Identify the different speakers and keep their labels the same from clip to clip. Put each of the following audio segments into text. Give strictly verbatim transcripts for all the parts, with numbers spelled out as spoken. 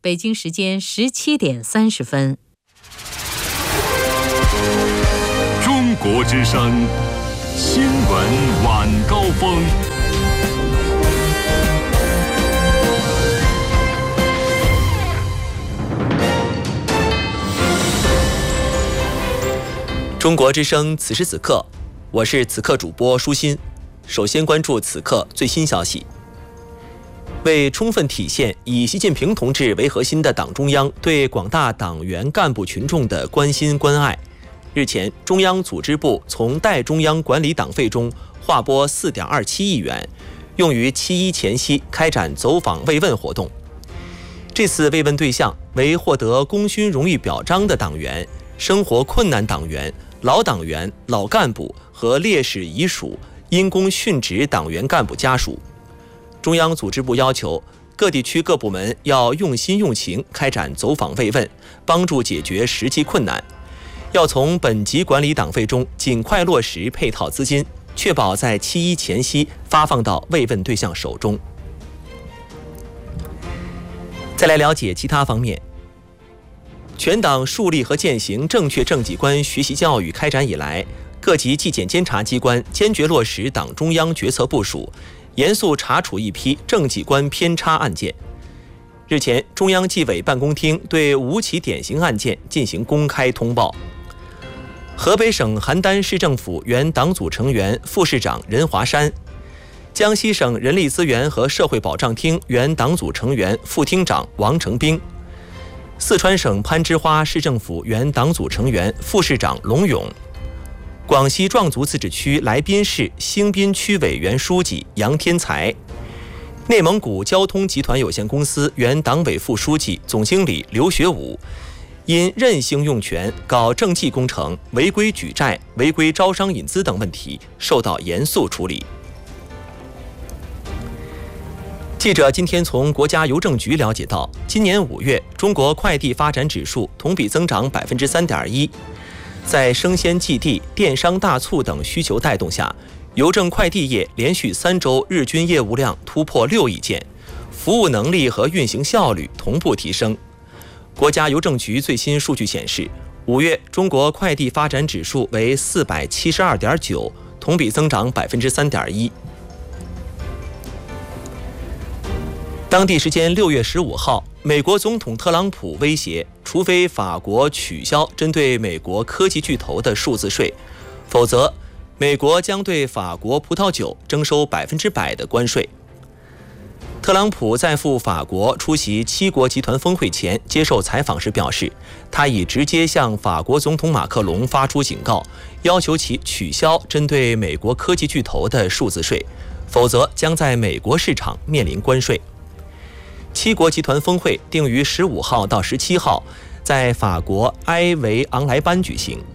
Speaker 1: 北京时间十七点三十分。
Speaker 2: 中国之声新闻晚高峰。
Speaker 3: 中国之声此时此刻，我是此刻主播舒心。首先关注此刻最新消息。为充分体现以习近平同志为核心的党中央对广大党员干部群众的关心关爱，日前，中央组织部从代中央管理党费中划拨 四点二七亿元，用于七一前夕开展走访慰问活动。这次慰问对象为获得功勋荣誉表彰的党员、生活困难党员、老党员、老干部和烈士遗属、因公殉职党员干部家属。中央组织部要求各地区各部门要用心用情开展走访慰问，帮助解决实际困难。要从本级管理党费中尽快落实配套资金，确保在七一前夕发放到慰问对象手中。再来了解其他方面。全党树立和践行正确政绩观学习教育开展以来，各级纪检监察机关坚决落实党中央决策部署，严肃查处一批政绩观偏差案件。日前，中央纪委办公厅对五起典型案件进行公开通报。河北省邯郸市政府原党组成员、副市长任华山，江西省人力资源和社会保障厅原党组成员、副厅长王成兵，四川省攀枝花市政府原党组成员、副市长龙勇，广西壮族自治区来宾市兴滨区委原书记杨天才，内蒙古交通集团有限公司原党委副书记、总经理刘学武，因任性用权、搞政绩工程、违规举债、违规招商引资等问题，受到严肃处理。记者今天从国家邮政局了解到，今年五月，中国快递发展指数同比增长百分之三点一。在生鲜寄递、电商大促等需求带动下，邮政快递业连续三周日均业务量突破六亿件，服务能力和运行效率同步提升。国家邮政局最新数据显示，五月中国快递发展指数为四百七十二点九，同比增长百分之三点一。当地时间六月十五号，美国总统特朗普威胁，除非法国取消针对美国科技巨头的数字税，否则美国将对法国葡萄酒征收百分之百的关税。特朗普在赴法国出席七国集团峰会前接受采访时表示，他已直接向法国总统马克龙发出警告，要求其取消针对美国科技巨头的数字税，否则将在美国市场面临关税。七国集团峰会定于十五号到十七号在法国埃维昂莱班举行。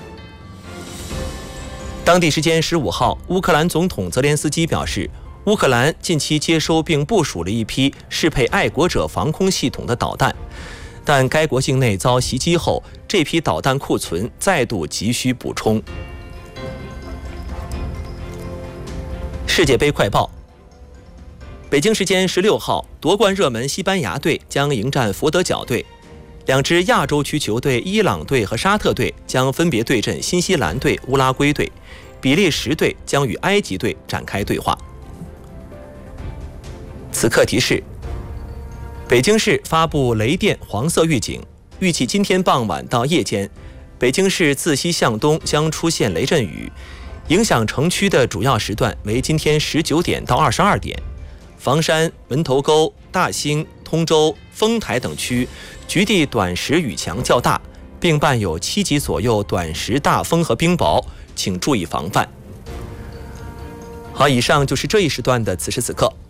Speaker 3: 当地时间十五号，乌克兰总统泽连斯基表示，乌克兰近期接收并部署了一批适配爱国者防空系统的导弹，但该国境内遭袭击后，这批导弹库存再度急需补充。世界杯快报。北京时间十六号，夺冠热门西班牙队将迎战佛得角队，两支亚洲区球队伊朗队和沙特队将分别对阵新西兰队、乌拉圭队，比利时队将与埃及队展开对话。此刻提示：北京市发布雷电黄色预警，预计今天傍晚到夜间，北京市自西向东将出现雷阵雨，影响城区的主要时段为今天十九点到二十二点。房山、门头沟、大兴、通州、丰台等区局地短时雨强较大，并伴有七级左右短时大风和冰雹，请注意防范。好，以上就是这一时段的此时此刻。